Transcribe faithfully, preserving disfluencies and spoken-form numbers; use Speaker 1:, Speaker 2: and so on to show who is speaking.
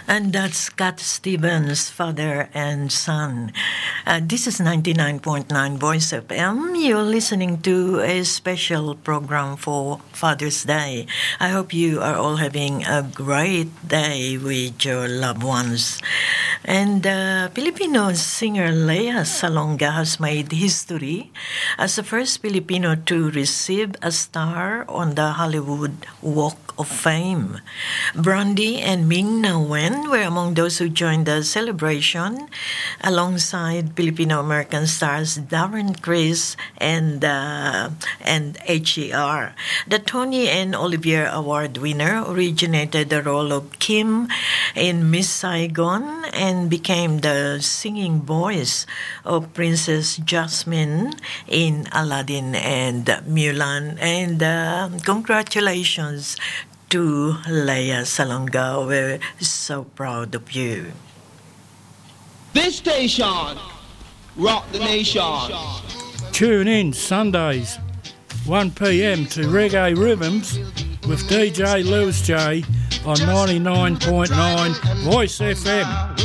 Speaker 1: And that's Cat Stevens, father and son. Uh, this is ninety-nine point nine Voice F M. You're listening to a special program for Father's Day. I hope you are all having a great day with your loved ones. And uh, Filipino singer Lea Salonga has made history as the first Filipino to receive a star on the Hollywood Walk of Fame. Brandy and Ming Na Wen were among those who joined the celebration alongside Filipino-American stars Darren Criss and, uh, and H E R. The Tony and Olivier Award winner originated the role of Kim in Miss Saigon and became the singing voice of Princess Jasmine in Aladdin and Mulan. And uh, congratulations to Lea Salonga. We're so proud of you.
Speaker 2: This station, rock the nation.
Speaker 3: Tune in Sundays, one p.m. to Reggae Rhythms with D J Lewis J on ninety-nine point nine Voice F M.